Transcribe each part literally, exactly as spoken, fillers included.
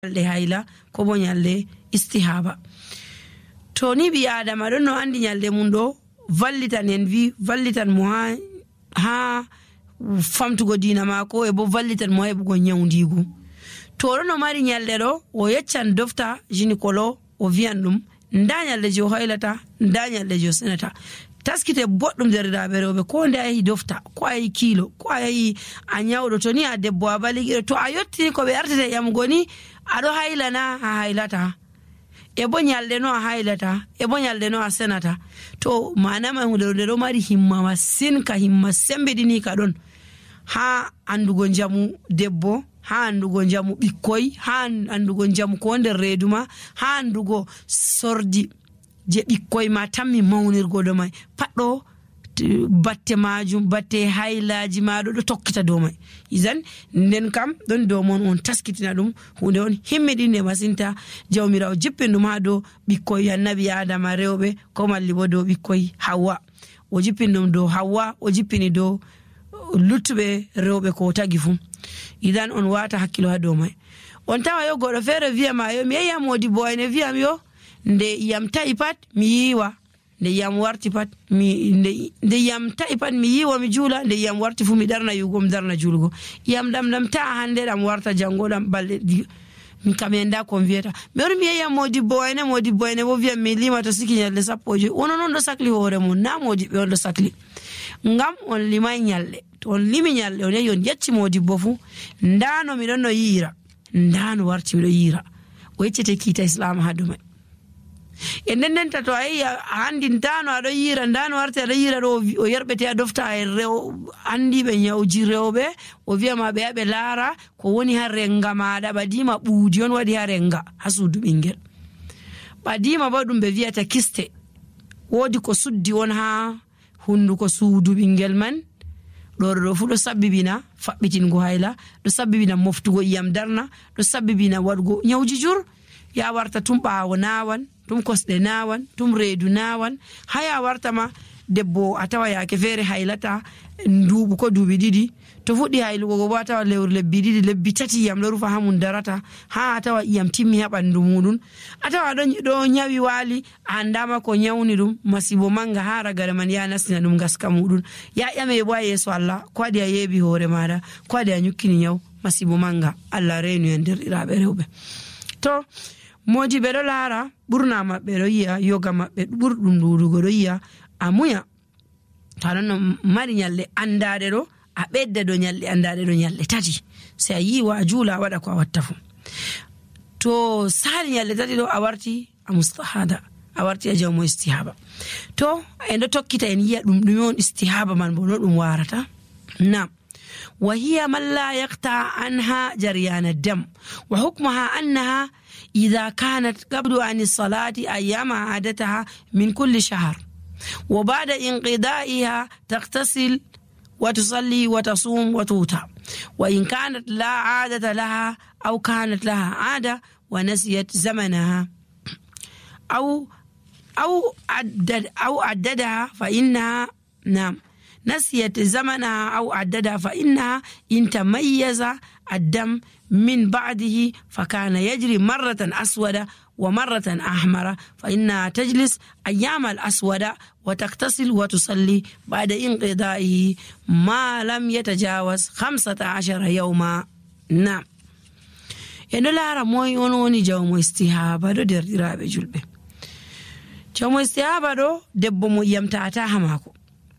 nyalde hayla ko bo nyalde istihaba. To ni bi adama don no andi nyalde mundo vallitan en vi vallitan mo ha ha famtugo dina mako e bo vallitan mo e bo nyawndigu. To no mari nyalde do o yeccan dofta gynécolo o viandum nda nyalde jo haylata nda nyalde jo senata taskite boddum derdabe robe ko nda yi dofta ko ay kilo ko ay anyawdo to ni adebbo abali to ayotti ko be artete yam goni ado haylana ha haylata e bo nyalde no haylata e bo nyalde no senata to manama hunde do mari himma masin ka himma sembe dini ka don ha andugo jamu debbo ha andugo jamu bikkoy ha andugo jamu ko nder reduma ha andugo sordi je bikkoy ma tammi mawnirgo do mai paddo batte majum batte haylaji ma do tokkita do mai izan nden kam don do mon on taskitina dum hunde on himmedinde masinta jawmirawo jippindum ha do bikkoy annabi adama rewbe ko malli bo do bikkoy hawa o jippindum do hawa o jippini do lutube rewbe ko tagi fu idan on wata hakkilo ha do mai on tawa yo godo fere viya ma yo mi yaya modi boyne viya mi yo nde yam ta'i pat mi yiwa nde yam warti pat mi nde, nde yam ta'i pat mi yiwa mi jula nde yam warti fu mi darna yugo mi darna julgo yam dam dam ta hande dam warta jango dam balde mi kamenda ko vieta mi or mi yaya modi boyne modi boyne bo viya mi lima to siki nyalle sappoje wono non do sakli hore mun na modi be on do sakli ngam on limay nyalle to on limi nyalle on yon yecci modi bofu ndano mi don no yira ndano warti mi do yira o yeccete kita islam haduma enen nen tato ay andi ndano ado yira ndano warti ado yira do o yerbete a dofta e rew andi be nyawji rewbe o wi'a ma be abe lara ko woni ha renga maada badima buudi on wadi ha renga hasudu bingel badima badum be wi'ata kiste wodi ko suddi on ha hunduko suudu bingel man do do fu do sabbibina fabbitingo hayla do sabbibina moftugo iyam darna do sabbibina wadgo nyawji jur ya warta tum baawo nawan tum kosde nawan tum reedu nawan haya warta ma debbo atawa yaake fere haylata ndubu ko dubi didi to fuddi haylugo go bata lewr lebbi didi lebbi tati yam leru fa hamun darata ha atawa iyam timmi ha bandu mudun atawa do do nyawi wali andama ko nyawni dum masibo manga ha ragare man ya nasina dum gaska mudun ya yame bo yeso Allah ko adi yebi hore mada ko adi nyukkini nyaw masibo manga Allah reenu en der irabe rewbe to modi be do lara burna mabbe do yiya yoga mabbe burdum dudugo do yiya amuya tanon mari nyalle andade do a bedda do nyalle andade do nyalle tati se yi wa jula wada ko watta fu to sari nyalle tati do awarti a mustahada awarti a jawmo istihaba to endo tokkita en yiya dum dum on istihaba man bo no dum warata na وهي من لا يقطع عنها جريان الدم وحكمها أنها إذا كانت قبل عن الصلاة أيام عادتها من كل شهر وبعد انقضائها تغتسل وتصلي وتصوم وتوتر وإن كانت لا عادة لها أو كانت لها عادة ونسيت زمنها أو أو عدد أو عددها فإنها نعم نسيت زمنها أو عددها فإنها إن تميز الدم من بعده فكان يجري مرة أسودة ومرة أحمر فإنها تجلس أيام الأسودة وتغتسل وتصلي بعد انقضائه ما لم يتجاوز خمسة عشر يوما. نعم إنه لا رموي ونوني جوم استهابة دو در درابة جلبة جوم استهابة دو دبو مو يمتعتها ماكو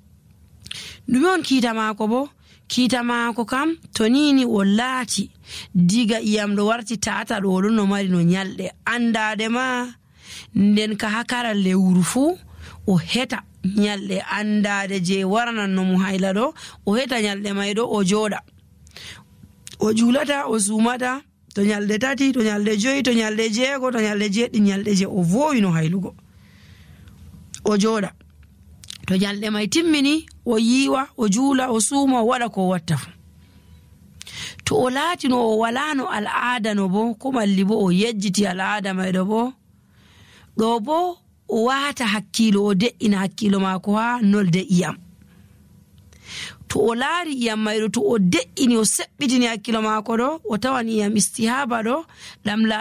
dumion kita mako bo kita mako kam tonini o laati diga iyam do warti tata do no mari no nyalde andade ma nden ka hakara lewru fu o heta nyalde andade je warnan no mu hayla do o heta nyalde maydo o joda o julata o sumata to nyalde tati to nyalde joyi to nyalde jeego to nyalde jeddi nyalde je o vowi no haylugo o joda to nyalde may timmini o yiwa o jula o suma o wada ko watta to o laati no o walano al'ada no bo ko malli bo o yejjiti al'ada may do bo do bo o wata hakkilo o de'ina hakkilo mako ha nolde iyam to o laari iyam mayɗo to o de'ini o seɓɓitini hakkilo maako ɗo o tawan iyam istihaba ɗo ɗam